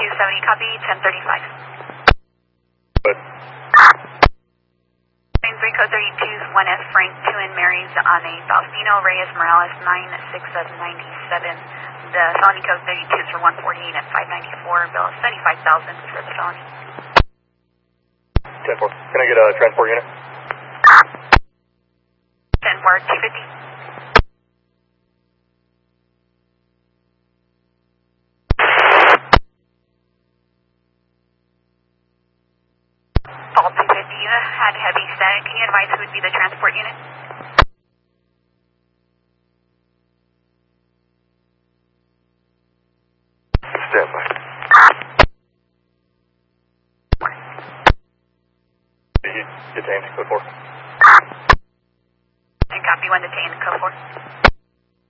270, copy, 1035. Good. Train 3 code 32's 1F Frank 2 in Mary's on a Faustino Reyes Morales 96 of 97. The felony code 32 is for 148 at 594. Bill of 75,000 for the felony. 10-4. Can I get a transport unit? 10-4, 250. All 250 unit had heavy static. Can you advise who would be the transport unit? Stand by. Detained, code 4. And copy 1 detained, code 4.